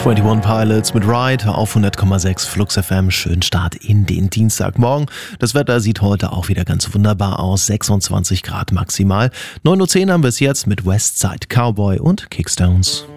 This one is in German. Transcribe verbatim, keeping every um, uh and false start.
einundzwanzig Pilots mit Ride auf hundert Komma sechs Flux F M. Schönen Start in den Dienstagmorgen. Das Wetter sieht heute auch wieder ganz wunderbar aus. sechsundzwanzig Grad maximal. neun Uhr zehn haben wir es jetzt mit Westside Cowboy und Kickstones.